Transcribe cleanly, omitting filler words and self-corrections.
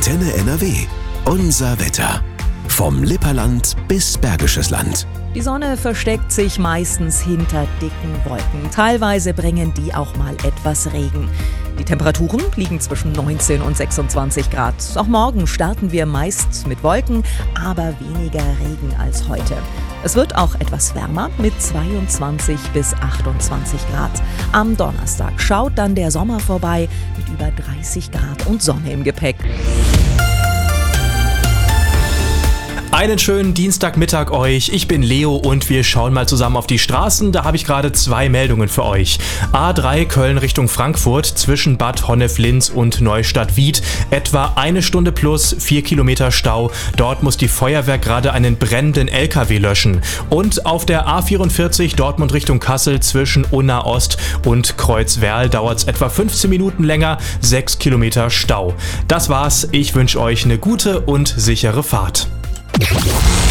Antenne NRW. Unser Wetter. Vom Lipperland bis Bergisches Land. Die Sonne versteckt sich meistens hinter dicken Wolken. Teilweise bringen die auch mal etwas Regen. Die Temperaturen liegen zwischen 19 und 26 Grad. Auch morgen starten wir meist mit Wolken, aber weniger Regen als heute. Es wird auch etwas wärmer mit 22 bis 28 Grad. Am Donnerstag schaut dann der Sommer vorbei mit über 30 Grad und Sonne im Gepäck. Einen schönen Dienstagmittag euch. Ich bin Leo und wir schauen mal zusammen auf die Straßen. Da habe ich gerade 2 Meldungen für euch. A3 Köln Richtung Frankfurt zwischen Bad Honnef-Linz und Neustadt-Wied. Etwa 1 Stunde plus 4 Kilometer Stau. Dort muss die Feuerwehr gerade einen brennenden LKW löschen. Und auf der A44 Dortmund Richtung Kassel zwischen Unna Ost und Kreuzwerl dauert es etwa 15 Minuten länger. 6 Kilometer Stau. Das war's. Ich wünsche euch eine gute und sichere Fahrt.